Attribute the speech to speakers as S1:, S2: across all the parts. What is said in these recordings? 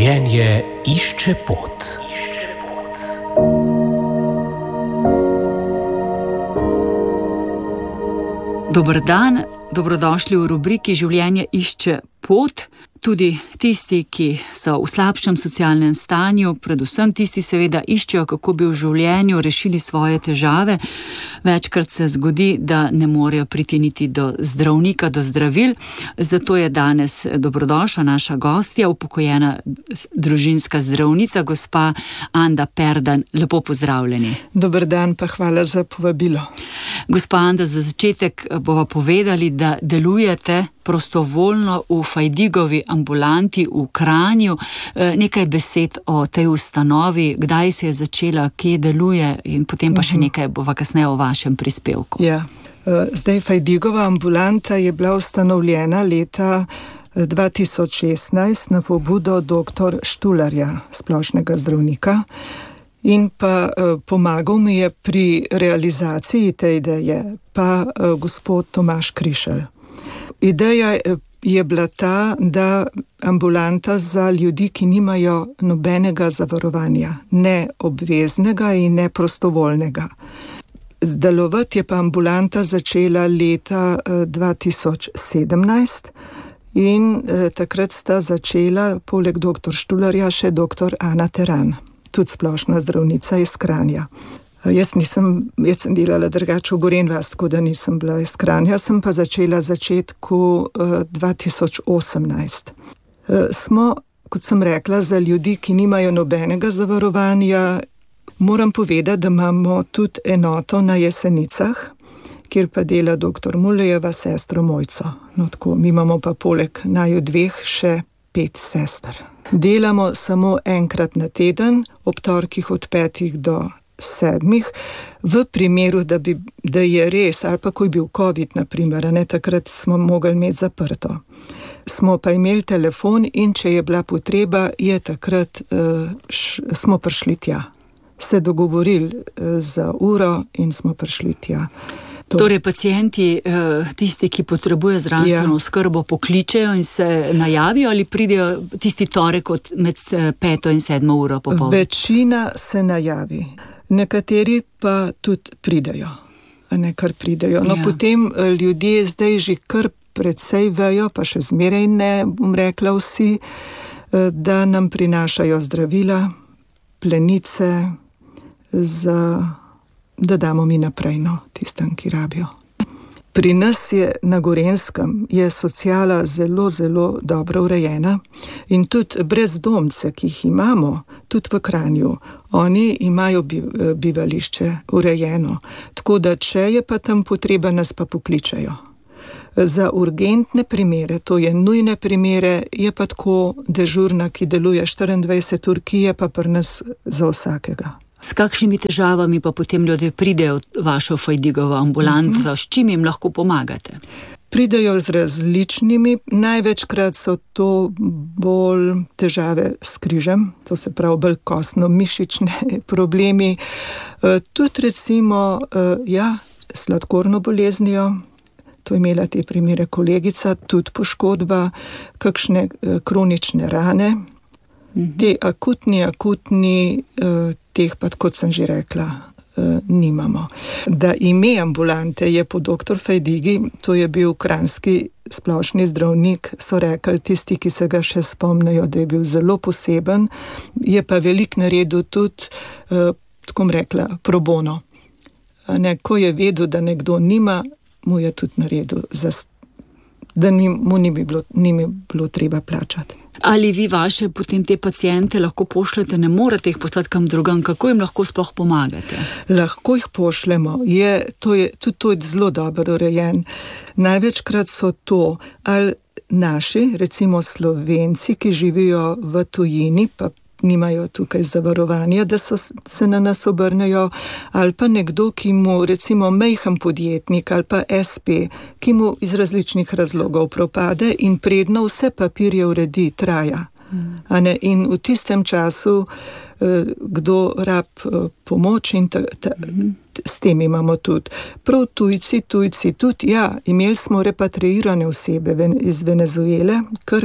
S1: Življenje išče pot.
S2: Dober dan, dobrodošli v rubriki Življenje išče pot. Tudi tisti, ki so v slabšem socialnem stanju, predvsem tisti seveda iščejo, kako bi v življenju rešili svoje težave. Večkrat se zgodi, da ne morejo priti niti do zdravnika, do zdravil. Zato je danes dobrodošla naša gostja, upokojena družinska zdravnica, gospa Anda Perdan. Lepo pozdravljeni.
S3: Dober dan, pa hvala za povabilo.
S2: Gospa Anda, za začetek bova povedali, da delujete prostovoljno v Fajdigovi ambulanti v Kranju. Nekaj besed o tej ustanovi, kdaj se je začela, kje deluje in potem pa še nekaj bova kasneje o vašem prispevku.
S3: Ja. Zdaj Fajdigova ambulanta je bila ustanovljena leta 2016 na pobudo dr. Štularja, splošnega zdravnika, in pa pomagal mi je pri realizaciji te ideje pa gospod Tomaž Krišelj. Ideja je bila ta, da ambulanta za ljudi, ki nimajo nobenega zavarovanja, ne obveznega in ne prostovoljnega. Delovati je pa ambulanta začela leta 2017 in takrat sta začela poleg dr. Štularja še dr. Ana Teran, tudi splošna zdravnica iz Kranja. Jaz sem delala drugače v Gorenj vas, tako da nisem bila iz Kranja, sem pa začela začetku 2018. Smo, kot sem rekla, za ljudi, ki nimajo nobenega zavarovanja. Moram povedati, da imamo tudi enoto na Jesenicah, kjer pa dela dr. Mulejeva, sestro Mojco. No, tako, mi imamo pa poleg naju dveh še 5 sester. Delamo samo enkrat na teden, ob torkih od 5 do 7, v primeru, da je res, ali pa ko je bil COVID, na primer, takrat smo mogli imeti zaprto. Smo pa imeli telefon in če je bila potreba, je takrat smo prišli tja. Se dogovorili za uro in smo prišli tja.
S2: Torej, pacienti, tisti, ki potrebujejo zdravstveno oskrbo, pokličejo in se najavijo ali pridejo tisti torek med 5 in 7 uro popoldne?
S3: Večina se najavi. Nekateri pa tudi pridejo. Kar pridejo. No, potem ljudje zdaj že kar precej vejo, pa še zmeraj ne, bom rekla vsi, da nam prinašajo zdravila, plenice, da damo mi naprej, tistem, ki rabijo. Pri nas je na Gorenskem je sociala zelo, zelo dobro urejena in tudi brezdomce, ki jih imamo, tudi v Kranju, oni imajo bivališče urejeno. Tako da, če je pa tam potreba, nas pa pokličajo. Za urgentne primere, to je nujne primere, je pa tako dežurna, ki deluje 24 ur, ki je pa pri nas za vsakega.
S2: S kakšnimi težavami pa potem ljudje pridejo v vašo Fajdigovo ambulanto? S čim jim lahko pomagate?
S3: Pridejo z različnimi, največkrat so to bolj težave s križem, to se pravi bolj kostno-mišične problemi. Tudi recimo, sladkorno boleznijo, to je imela te primere kolegica, tudi poškodba, kakšne kronične rane. Te akutni, teh pa, kot sem že rekla, nimamo. Da ime ambulante je po dr. Fajdigi, to je bil kranjski splošni zdravnik, so rekli tisti, ki se ga še spomnijo, da je bil zelo poseben, je pa veliko naredil tudi, tako bom rekla, pro bono. Ko je vedel, da nekdo nima, mu je tudi naredil, da mu ni bilo treba plačati.
S2: Ali vi vaše potem te paciente lahko pošljete, ne morete jih poslati kam drugam, kako jim lahko sploh pomagate?
S3: Lahko jih pošljemo, tudi to je zelo dobro urejen. Največkrat so to ali naši, recimo Slovenci, ki živijo v tujini, pa nimajo tukaj zavarovanja, da se na nas obrnejo, ali pa nekdo, ki mu recimo majhen podjetnik ali pa SP, ki mu iz različnih razlogov propade in predno vse papirje uredi, traja. In v tistem času kdo rab pomoč in s tem imamo tudi. Prav tujci tudi, imeli smo repatriirane osebe iz Venezuele, kar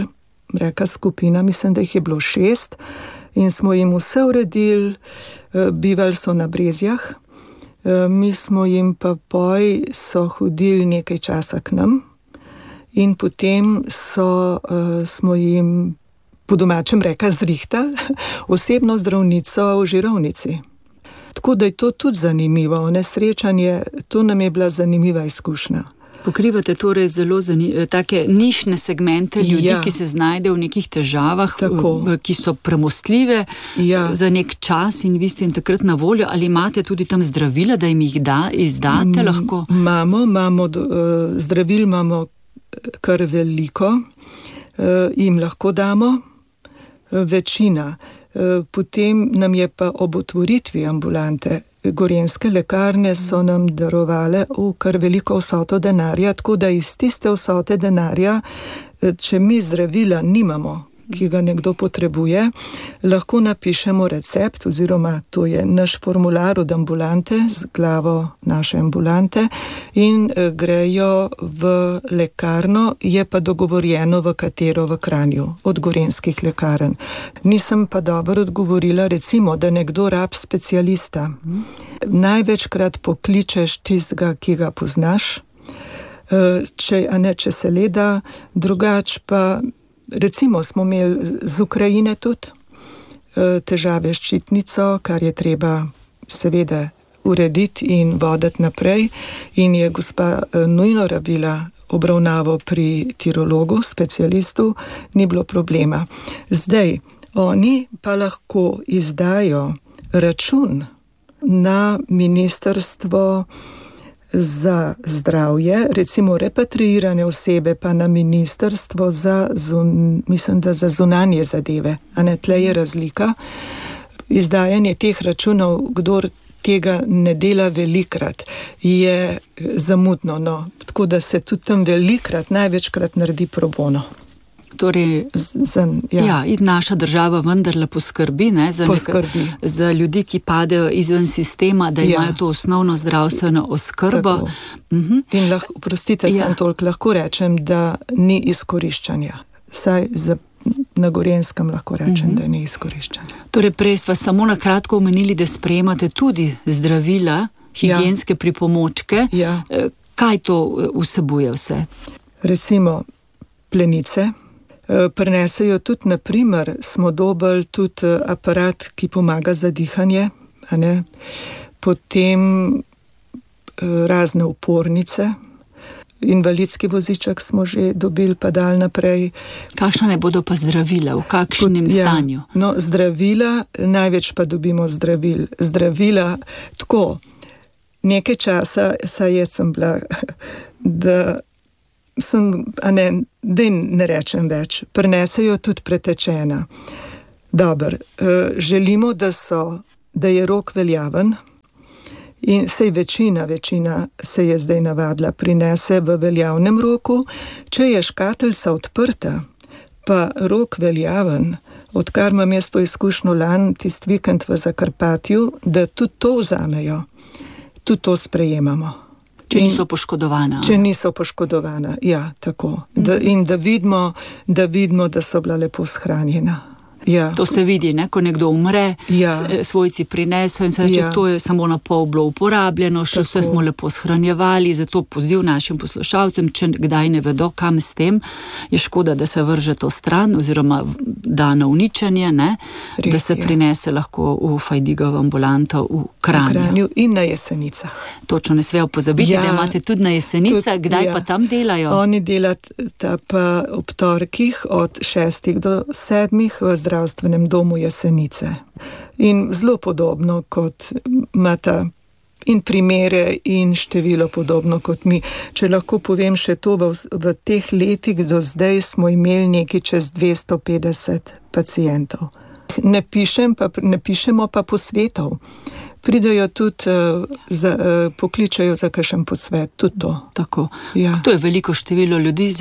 S3: reka skupina, mislim, da jih je bilo 6 in smo jim vse uredili, bivali so na Brezjah, mi smo jim pa so hodili nekaj časa k nam in potem smo jim po domačem reka zrihtali osebno zdravnico v Žirovnici. Tako da je to tudi zanimivo, nesrečanje, to nam je bila zanimiva izkušnja.
S2: Pokrivate torej zelo take nišne segmente ljudi, ki se znajdejo v nekih težavah, ki so premostljive za nek čas in vi ste jim takrat na voljo. Ali imate tudi tam zdravila, da jim jih izdate lahko?
S3: Imamo zdravil, imamo kar veliko, jim lahko damo, večina. Potem nam je pa ob otvoritvi ambulante Gorenjske lekarne so nam darovale kar veliko vsoto denarja, tako da iz tiste vsote denarja, če mi zdravila nimamo, ki ga nekdo potrebuje, lahko napišemo recept, oziroma to je naš formular od ambulante z glavo naše ambulante in grejo v lekarno, je pa dogovorjeno v katero v Kranju, od Gorenjskih lekarn. Nisem pa dobro odgovorila, recimo, da nekdo rab specialista. Največkrat pokličeš tistega, ki ga poznaš, če se le da, drugač pa recimo smo imeli z Ukrajine tudi težave s ščitnico, kar je treba seveda urediti in voditi naprej in je gospa nujno rabila obravnavo pri tirologu, specialistu, ni bilo problema. Zdaj, oni pa lahko izdajo račun na Ministrstvo za zdravje, recimo repatriirane osebe pa na Ministrstvo za zunanje zadeve, a ne, tle je razlika. Izdajanje teh računov, kdor tega ne dela velikrat, je zamudno, no, tako da se tudi tam velikrat, največkrat naredi pro bono.
S2: Torej, in naša država vendarle poskrbi, za ljudi, ki padejo izven sistema, da imajo to osnovno zdravstveno oskrbo.
S3: In oprostite, sem toliko lahko rečem, da ni izkoriščanja. Saj na Gorenjskem lahko rečem, da ni izkoriščanja.
S2: Torej, prej sva samo na kratko omenili, da sprejemate tudi zdravila, higienske pripomočke. Kaj to vsebuje vse?
S3: Recimo plenice. Prinesejo tudi, na primer, smo dobili tudi aparat, ki pomaga za dihanje, a ne? Potem razne opornice, invalidski voziček smo že dobili, pa dali naprej.
S2: Kakšna ne bodo pa zdravila, v kakšnem stanju?
S3: No, zdravila, največ pa dobimo zdravil. Zdravila, tako, nekaj časa, saj jaz sem bila, da ne rečem več, prinesejo tudi pretečena. Dobro, želimo, da je rok veljaven in sej večina se je zdaj navadila, prinese v veljavnem roku. Če je škatlica odprta, pa rok veljaven, odkar imam jaz to izkušnjo lani, tisti vikend v Zakarpatju, da tudi to vzamejo, tudi to sprejemamo.
S2: Če niso poškodovana.
S3: Če niso poškodovana, ja, tako. In da vidimo, da so bila lepo shranjena. Ja.
S2: To se vidi, ne? Ko nekdo umre, svojci prineso in se reče, to je samo na pol bilo uporabljeno, še vse smo lepo shranjevali, zato poziv našim poslušalcem, če kdaj ne vedo, kam s tem, je škoda, da se vrže to stran, oziroma da na uničenje, ne? Res, da se prinese lahko v Fajdigovo ambulanto v Kranju.
S3: V Kranju in na Jesenicah.
S2: Točno, ne smejo pozabiti, da imate tudi na Jesenicah, kdaj pa tam delajo?
S3: Oni delata pa ob torkih od 6 do 7 v zdravstvenem domu Jesenice. In zelo podobno kot imata in primere in število podobno kot mi. Če lahko povem še to, v teh letih do zdaj smo imeli nekaj čez 250 pacientov. Ne pišemo pa posvetov. Pridajo tudi, pokličajo za kakšen posvet, tudi to.
S2: Tako. Ja. To je veliko število ljudi za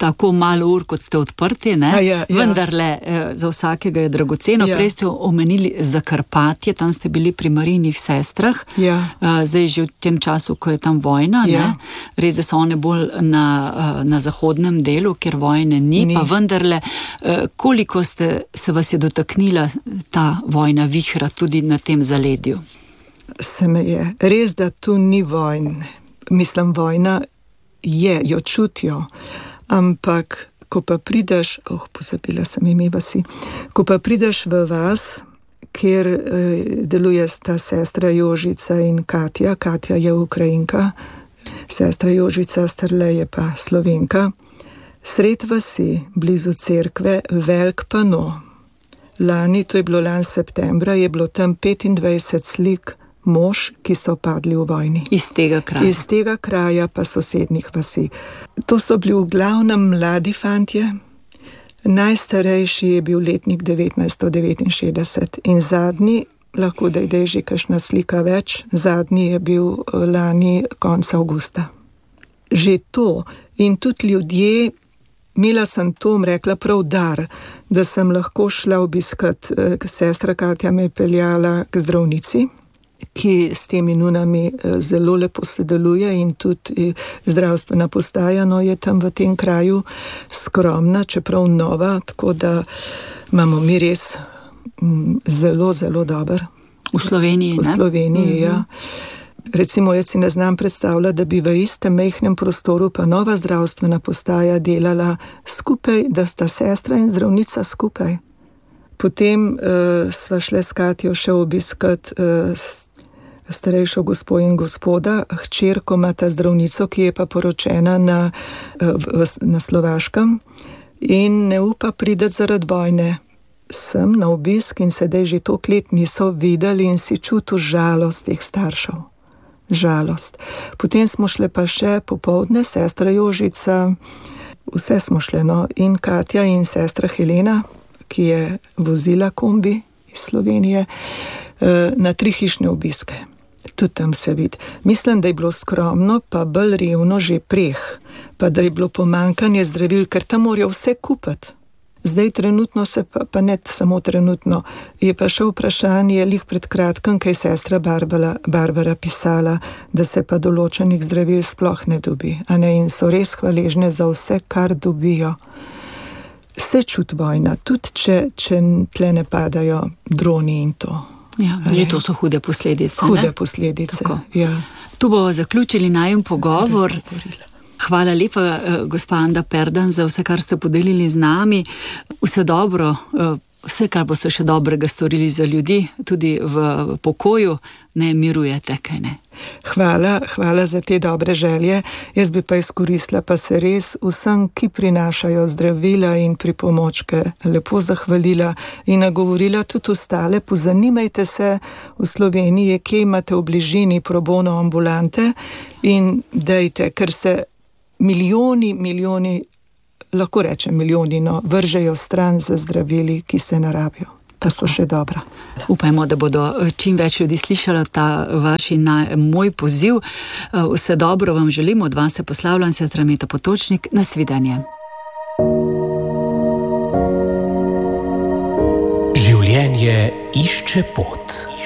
S2: tako malo ur, kot ste odprti, ne?
S3: Ja.
S2: Vendarle za vsakega je dragoceno. Prej ste omenili Zakarpatje, tam ste bili pri Marijnih sestrah, zdaj že v tem času, ko je tam vojna, ne? Res, da so one bolj na zahodnem delu, kjer vojne ni. Pa vendarle, koliko se vas je dotaknila ta vojna vihra tudi na tem zaledju?
S3: Se me je. Res, da tu ni vojne. Mislim, vojna je, jo čutijo, ampak ko pa prideš, pozabila sem ime vasi, ko pa prideš v vas, kjer deluje sta sestra Jožica in Katja. Katja je Ukrajinka, sestra Jožica Strle je pa Slovenka. Sred vasi, blizu cerkve, velik pano. Lani, to je bilo lani septembra, je bilo tam 25 slik mož, ki so padli v vojni.
S2: Iz tega kraja.
S3: Iz tega kraja pa sosednjih vasi. To so bili v glavnem mladi fantje. Najstarejši je bil letnik 1969 in zadnji, lahko da je že kakšna slika več, zadnji je bil lani konca avgusta. Že to in tudi ljudje, imela sem to, rekla prav dar, da sem lahko šla obiskat, sestra Katja me je peljala k zdravnici, ki s temi nunami zelo lepo sodeluje in tudi zdravstvena postaja, no, je tam v tem kraju skromna, čeprav nova, tako da imamo mi res zelo, zelo dober.
S2: V Sloveniji, ne?
S3: V Sloveniji, ja. Recimo, jaz si ne znam predstavljati, da bi v istem majhnem prostoru pa nova zdravstvena postaja delala skupaj, da sta sestra in zdravnica skupaj. Potem sva šle s Katjo še obiskat starejšo gospo in gospoda, hčerko imata zdravnico, ki je pa poročena na Slovaškem in ne upa prideti zaradi vojne. Sem na obisk in sedaj že toliko let niso videli in si čutil žalost teh staršev. Žalost. Potem smo šle pa še popoldne, sestra Jožica, vse smo šle, no, in Katja in sestra Helena, ki je vozila kombi iz Slovenije, na 3 hišne obiske. Tudi tam se vidi. Mislim, da je bilo skromno, pa bolj revno že preh, pa da je bilo pomankanje zdravil, ker tam morajo vse kupiti. Zdaj trenutno se pa ne samo trenutno, je pa še vprašanje, lih pred kratkem, kaj sestra Barbara pisala, da se pa določenih zdravil sploh ne dobi, a ne, in so res hvaležne za vse, kar dobijo. Se čuti vojna, tudi če tle ne padajo droni in to.
S2: Ja, že to so hude posledice.
S3: Hude posledice, ja.
S2: Tu bomo zaključili najin pogovor. Hvala lepa, gospa Anda Perdan, za vse, kar ste podelili z nami. Vse dobro, vse, kar boste še dobrega storili za ljudi, tudi v pokoju, ne mirujete, kaj ne. Hvala za te dobre želje. Jaz bi pa izkoristila pa se res vsem, ki prinašajo zdravila in pripomočke, lepo zahvalila in nagovorila tudi ostale. Pozanimajte se v Sloveniji, kje imate v bližini pro bono ambulante in dejte, ker se milijoni, lahko rečem milijoni, no, vržejo stran za zdravili, ki se ne rabijo, pa so še dobra. Upajmo, da bodo čim več ljudi slišali ta vaš in moj poziv. Vse dobro vam želim, od vas se poslavljam, sestra Meta Potočnik, nasvidenje.
S1: Življenje išče pot.